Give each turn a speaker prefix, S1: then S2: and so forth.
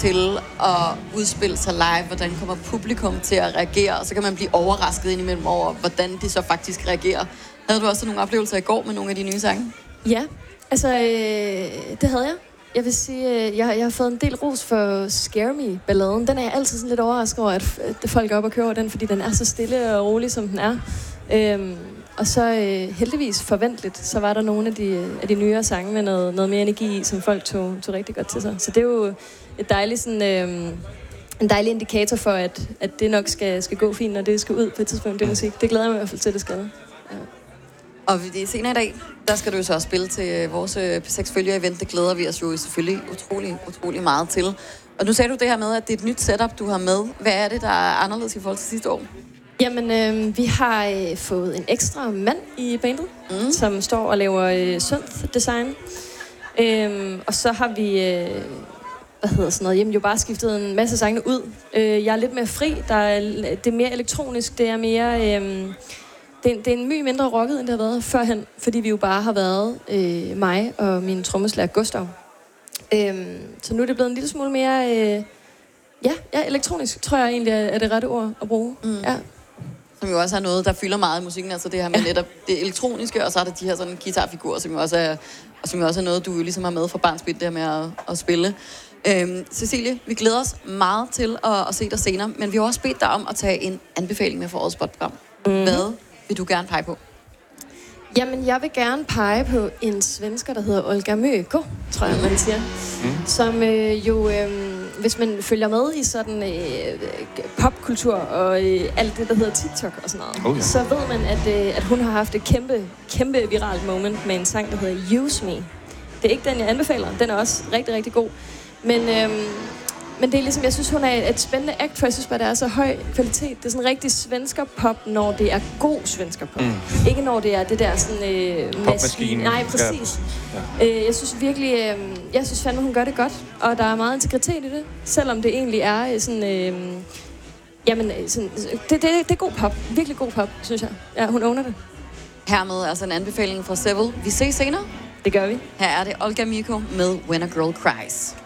S1: til at udspille sig live? Hvordan kommer publikum til at reagere? Og så kan man blive overrasket indimellem over, hvordan de så faktisk reagerer. Havde du også nogle oplevelser i går med nogle af de nye sange?
S2: Ja, altså det havde jeg. Jeg vil sige, jeg har fået en del ros for Scare Me-balladen. Den er jeg altid sådan lidt overrasket over, at folk er oppe og kører den, fordi den er så stille og rolig, som den er. Og så heldigvis forventeligt, så var der nogle af de nyere sange med noget mere energi i, som folk tog rigtig godt til sig. Så det er jo et dejligt sådan, en dejlig indikator for, at det nok skal gå fint, når det skal ud på et tidspunkt, det musik. Det glæder jeg mig i hvert fald til, det skal. Ja.
S1: Og senere i dag, der skal du jo så også spille til vores P6 Følger-event. Det glæder vi os jo selvfølgelig utrolig meget til. Og nu sagde du det her med, at det er et nyt setup, du har med. Hvad er det, der er anderledes i forhold til sidste år?
S2: Jamen, vi har fået en ekstra mand i bandet, som står og laver synth-design. Og så har vi, jo bare skiftet en masse sangene ud. Jeg er lidt mere fri. Det er mere elektronisk. Det er mere... Det er en my mindre rocket, end det har været førhen, fordi vi jo bare har været mig og min trommeslager Gustav. Så nu er det blevet en lille smule mere... elektronisk, tror jeg egentlig er det rette ord at bruge. Ja.
S1: Som jo også er noget, der fylder meget i musikken. Altså det her med netop det elektroniske, og så er der de her sådan guitarfigurer, som jo også er noget, du jo ligesom har med fra barnsbit, det her med at spille. Cecilie, vi glæder os meget til at se dig senere, men vi har også bedt dig om at tage en anbefaling med for årets spotprogram. Hvad vil du gerne pege på?
S2: Jamen, jeg vil gerne pege på en svensker, der hedder Olga Møko, tror jeg, man siger. Som hvis man følger med i sådan popkultur og alt det, der hedder TikTok og sådan noget, så ved man, at hun har haft et kæmpe viralt moment med en sang, der hedder Use Me. Det er ikke den, jeg anbefaler. Den er også rigtig, rigtig god. Men det er ligesom, jeg synes, hun er et spændende act, for jeg synes bare, det er så høj kvalitet. Det er sådan rigtig svenskerpop, når det er god svenskerpop. Ikke når det er det der sådan...
S3: popmaskine.
S2: Nej, præcis. Ja. Jeg synes virkelig... jeg synes fandme, hun gør det godt. Og der er meget integritet i det. Selvom det egentlig er sådan... det er god pop. Virkelig god pop, synes jeg. Ja, hun owner det.
S1: Hermed altså en anbefaling fra Seville. Vi ses senere.
S2: Det gør vi.
S1: Her er det Olga Miko med When a Girl Cries.